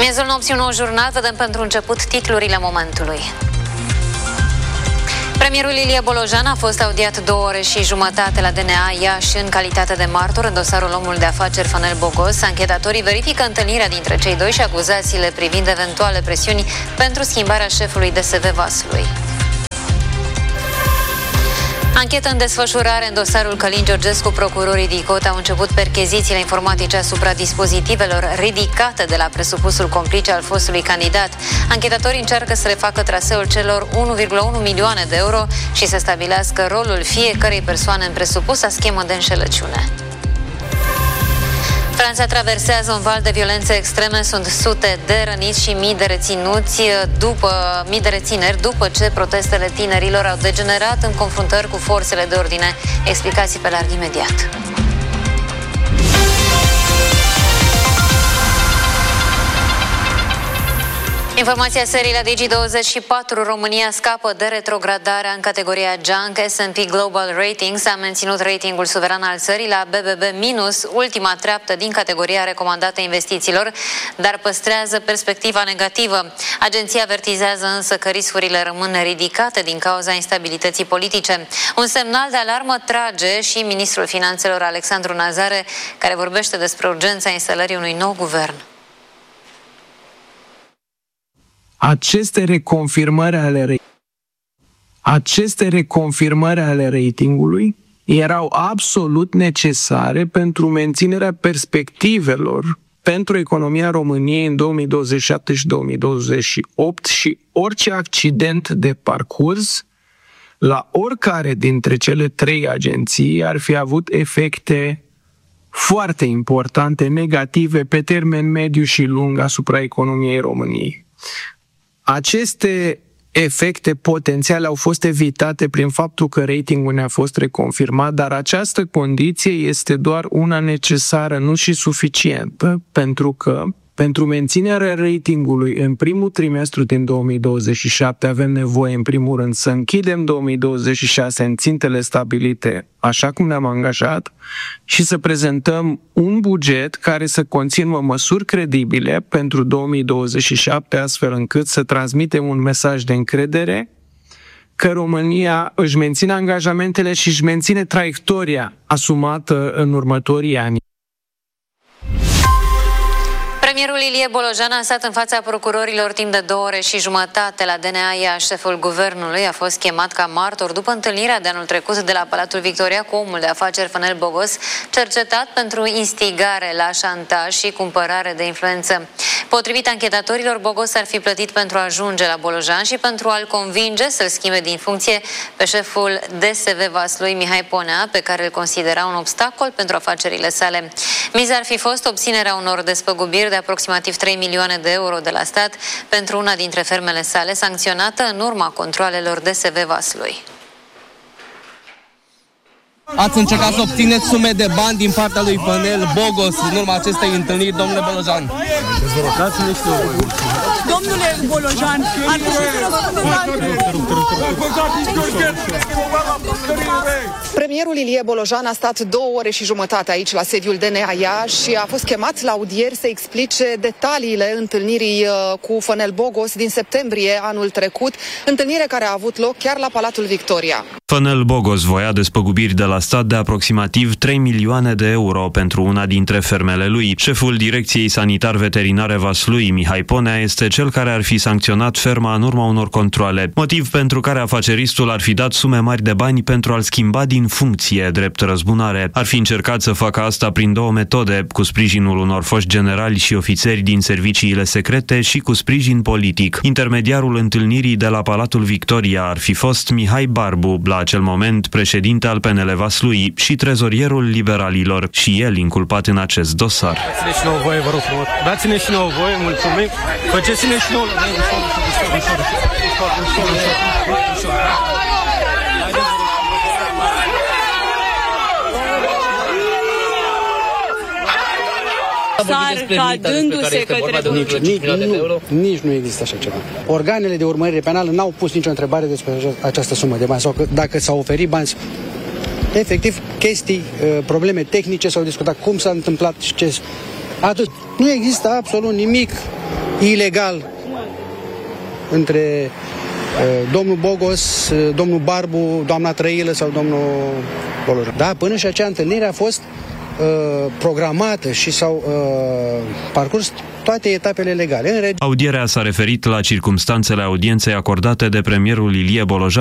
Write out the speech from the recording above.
Miezul nopții, un nou jurnal, vedem pentru început titlurile momentului. Premierul Ilie Bolojan a fost audiat 2 ore și jumătate la DNA Iași în calitate de martor în dosarul omului de afaceri Fănel Bogos. Anchetatorii verifică întâlnirea dintre cei doi și acuzațiile privind eventuale presiuni pentru schimbarea șefului DSV Vaslui. Anchetă în desfășurare în dosarul Călin Georgescu. Procurorii DICOT au început perchezițiile informatice asupra dispozitivelor ridicate de la presupusul complice al fostului candidat. Anchetatorii încearcă să refacă traseul celor 1,1 milioane de euro și să stabilească rolul fiecărei persoane în presupusa schemă de înșelăciune. Franța traversează un val de violențe extreme, sunt sute de răniți și mii de rețineri după ce protestele tinerilor au degenerat în confruntări cu forțele de ordine. Explicații pe larg imediat. Informația serii la Digi24. România scapă de retrogradarea în categoria Junk. S&P Global Ratings a menținut ratingul suveran al țării la BBB-, ultima treaptă din categoria recomandată investițiilor, dar păstrează perspectiva negativă. Agenția avertizează însă că riscurile rămân ridicate din cauza instabilității politice. Un semnal de alarmă trage și ministrul finanțelor Alexandru Nazare, care vorbește despre urgența instalării unui nou guvern. Aceste reconfirmări ale ratingului erau absolut necesare pentru menținerea perspectivelor pentru economia României în 2027 și 2028 și orice accident de parcurs la oricare dintre cele 3 agenții ar fi avut efecte foarte importante, negative, pe termen mediu și lung asupra economiei României. Aceste efecte potențiale au fost evitate prin faptul că ratingul ne-a fost reconfirmat, dar această condiție este doar una necesară, nu și suficientă, pentru că pentru menținerea ratingului în primul trimestru din 2027 avem nevoie, în primul rând, să închidem 2026 în țintele stabilite, așa cum ne-am angajat, și să prezentăm un buget care să conțină măsuri credibile pentru 2027, astfel încât să transmitem un mesaj de încredere că România își menține angajamentele și își menține traiectoria asumată în următorii ani. Premierul Ilie Bolojan a stat în fața procurorilor timp de 2 ore și jumătate la DNA Iași. Șeful guvernului a fost chemat ca martor după întâlnirea de anul trecut de la Palatul Victoria cu omul de afaceri Fănel Bogos, cercetat pentru instigare la șantaj și cumpărare de influență. Potrivit anchetatorilor, Bogos ar fi plătit pentru a ajunge la Bolojan și pentru a-l convinge să-l schimbe din funcție pe șeful DSV Vaslui, Mihai Ponea, pe care îl considera un obstacol pentru afacerile sale. Miza ar fi fost obținerea unor despăgubiri de aproximativ 3 milioane de euro de la stat pentru una dintre fermele sale, sancționată în urma controalelor DSV Vaslui. Ați încercat să obțineți sume de bani din partea lui Fănel Bogos în urma acestei întâlniri, domnule Bolojan? Domnule Bolojan, ar trebui să Premierul Ilie Bolojan a stat 2 ore și jumătate aici la sediul DNA Iași și a fost chemat la audieri să explice detaliile întâlnirii cu Fănel Bogos din septembrie anul trecut, întâlnire care a avut loc chiar la Palatul Victoria. Fănel Bogos voia despăgubiri de la stat de aproximativ 3 milioane de euro pentru una dintre fermele lui. Șeful Direcției Sanitar-Veterinare Vaslui, Mihai Ponea, este cel care ar fi sancționat ferma în urma unor controale, motiv pentru care afaceristul ar fi dat sume mari de bani pentru a-l schimba din funcție, drept răzbunare. Ar fi încercat să facă asta prin 2 metode, cu sprijinul unor foști generali și ofițeri din serviciile secrete și cu sprijin politic. Intermediarul întâlnirii de la Palatul Victoria ar fi fost Mihai Barbu, la acel moment președinte al PNL Vaslui și trezorierul liberalilor, și el inculpat în acest dosar. Dați-ne și nouă voie, vă rog frumos. Dați-ne și nouă voie, mulțumim. Faceți-ne și nouă. Ca dându-se către nici nu există așa ceva. Organele de urmărire penală n-au pus nicio întrebare despre această sumă de bani sau dacă s-au oferit bani. Efectiv, chestii, probleme tehnice s-au discutat, cum s-a întâmplat și ce. Atât. Nu există absolut nimic ilegal între domnul Bogos, domnul Barbu, doamna Trăilă sau domnul Bolojan. Da, până și acea întâlnire a fost programată și s-au parcurs toate etapele legale. Audierea s-a referit la circumstanțele audienței acordate de premierul Ilie Bolojan